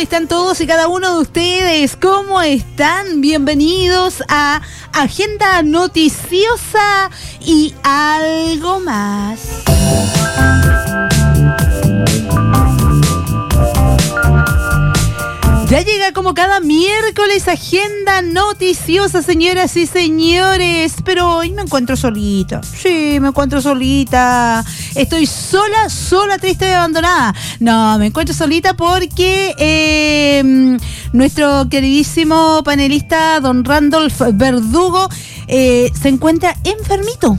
están todos y cada uno de ustedes? ¿Cómo están? Bienvenidos a Agenda Noticiosa y algo más. Ya llega como cada miércoles Agenda Noticiosa, señoras y señores. Pero hoy me encuentro solita. Sí, me encuentro solita. Estoy sola, triste y abandonada. No, me encuentro solita porque nuestro queridísimo panelista don Randolph Verdugo se encuentra enfermito.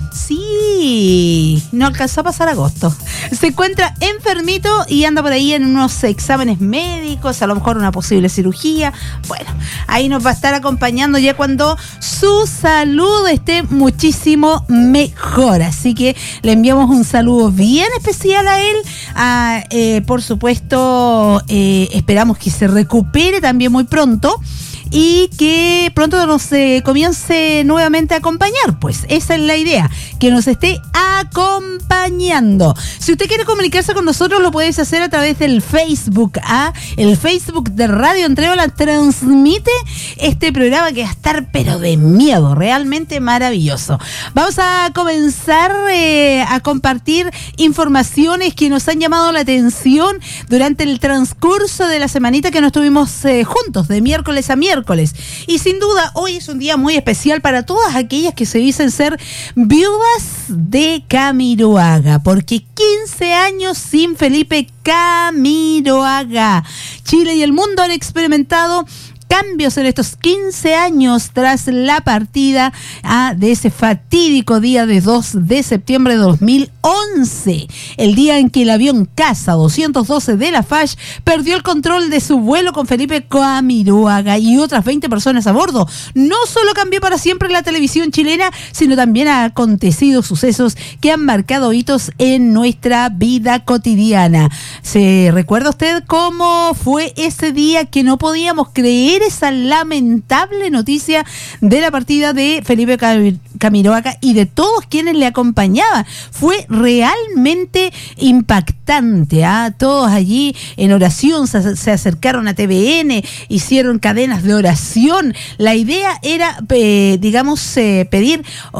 Sí, no alcanzó a pasar agosto. Se encuentra enfermito y anda por ahí en unos exámenes médicos, a lo mejor una posible cirugía. Bueno, ahí nos va a estar acompañando ya cuando su salud esté muchísimo mejor. Así que le enviamos un saludo bien especial a él. Por supuesto, esperamos que se recupere también muy pronto y que pronto nos comience nuevamente a acompañar. Pues esa es la idea, que nos esté acompañando. Si usted quiere comunicarse con nosotros, lo puedes hacer a través del Facebook. El Facebook de Radio Entreola transmite este programa que va a estar pero de miedo, realmente maravilloso. Vamos a comenzar a compartir informaciones que nos han llamado la atención durante el transcurso de la semanita que nos tuvimos juntos, de miércoles a miércoles. Y sin duda, hoy es un día muy especial para todas aquellas que se dicen ser viudas de Camiroaga, porque 15 años sin Felipe Camiroaga. Chile y el mundo han experimentado cambios en estos 15 años tras la partida de ese fatídico día de 2 de septiembre de 2011, el día en que el avión Casa 212 de la FACH perdió el control de su vuelo con Felipe Camiroaga y otras 20 personas a bordo. No solo cambió para siempre la televisión chilena, sino también han acontecido sucesos que han marcado hitos en nuestra vida cotidiana. ¿Se recuerda usted cómo fue ese día que no podíamos creer esa lamentable noticia de la partida de Felipe Camiroaga y de todos quienes le acompañaban? Fue realmente impactante. Todos allí en oración se acercaron a TVN, hicieron cadenas de oración. La idea era, pedir